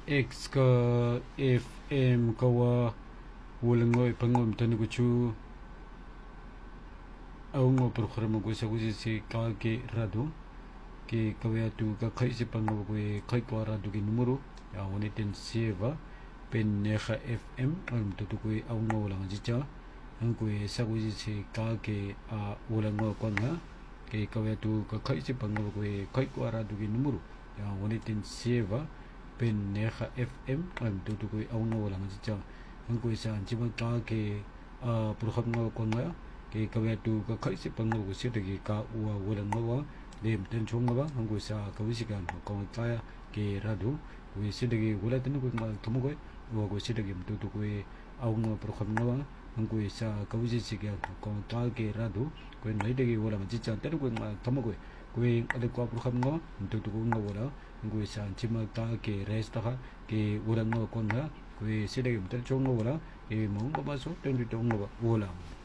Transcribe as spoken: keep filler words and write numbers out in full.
X ka F M kawa wulangoy pangom tani kuchu aungo programa ko sa kusi si ka ke rado ke kawaya tu ka kai si pango ko kai ko rado ki numero ya woni ten seva pen neha F M am tu tu ko aungo wulang jicha ang ko sa kusi si ka ke a wulango ko nga ke kawaya tu ka kai si pango ko kai ko rado ki numero ya woni ten seva pen neha F M am tu tu ko aungo wulang jicha ang ko sa jiba ka ke a programa ko nga ke kawaya tu ka kai si pango ko si de ka wa wulang wa dem ten chong ba ang ko sa kawisigan ko kaya ke rado ko si de wala ten ko ma tomo ko wa ko si de tu tu ko aungo programa wa ang ko sa kawisigan ko kaya ke rado ko nai de wala ma jicha ten ko ma tomo ko ko ade ko programa tu tu ko nga wala ang ko sa jima ka ke resta ka ke wulang ko nga ko si de ten chong wala e mo ba so ten tu ngwa wala